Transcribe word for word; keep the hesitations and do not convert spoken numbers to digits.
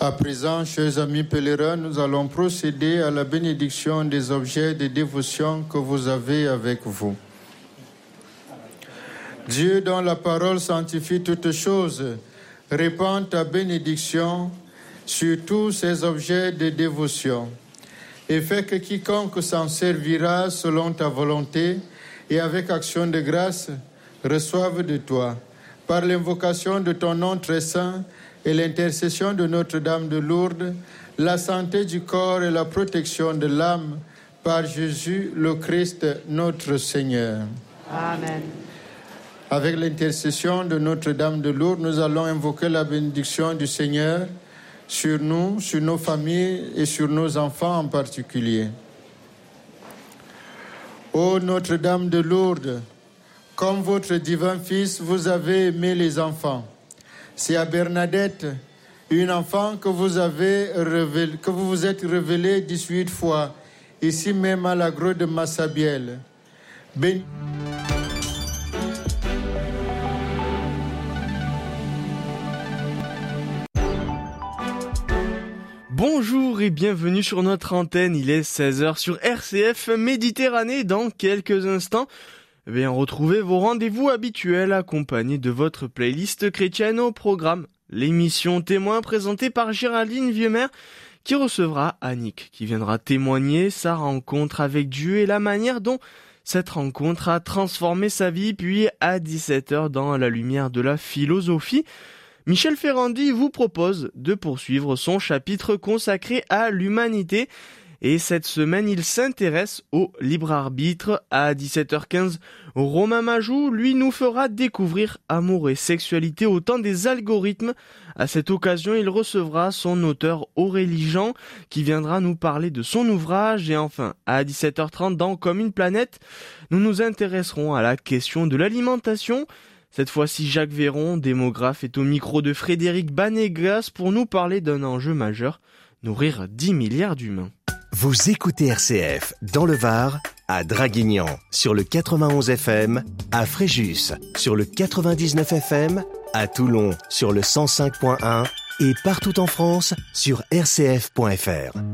À présent, chers amis pèlerins, nous allons procéder à la bénédiction des objets de dévotion que vous avez avec vous. Dieu, dont la parole sanctifie toutes choses, répand ta bénédiction sur tous ces objets de dévotion et fait que quiconque s'en servira selon ta volonté et avec action de grâce reçoive de toi, par l'invocation de ton nom très saint et l'intercession de Notre-Dame de Lourdes, la santé du corps et la protection de l'âme, par Jésus le Christ, notre Seigneur. Amen. Avec l'intercession de Notre-Dame de Lourdes, nous allons invoquer la bénédiction du Seigneur sur nous, sur nos familles et sur nos enfants en particulier. Ô Notre-Dame de Lourdes, comme votre divin Fils, vous avez aimé les enfants. C'est à Bernadette, une enfant que vous avez révélé, que vous vous êtes révélée dix-huit fois, ici même à la grotte de Massabielle. Ben... Bonjour et bienvenue sur notre antenne, il est seize heures sur R C F Méditerranée. Dans quelques instants, eh bien, retrouvez vos rendez-vous habituels accompagnés de votre playlist chrétienne au programme. L'émission Témoin présentée par Géraldine Vieuxmer qui recevra Annick, qui viendra témoigner sa rencontre avec Dieu et la manière dont cette rencontre a transformé sa vie. Puis à dix-sept heures, dans la lumière de la philosophie, Michel Ferrandi vous propose de poursuivre son chapitre consacré à l'humanité. Et cette semaine, il s'intéresse au libre arbitre. À dix-sept heures quinze, Romain Majou, lui, nous fera découvrir amour et sexualité au temps des algorithmes. À cette occasion, il recevra son auteur Aurélie Jean, qui viendra nous parler de son ouvrage. Et enfin, à dix-sept heures trente, dans Comme une planète, nous nous intéresserons à la question de l'alimentation. Cette fois-ci, Jacques Véron, démographe, est au micro de Frédéric Banégas pour nous parler d'un enjeu majeur, nourrir dix milliards d'humains. Vous écoutez R C F dans le Var, à Draguignan sur le quatre-vingt-onze F M, à Fréjus sur le quatre-vingt-dix-neuf F M, à Toulon sur le cent cinq point un et partout en France sur r c f point f r.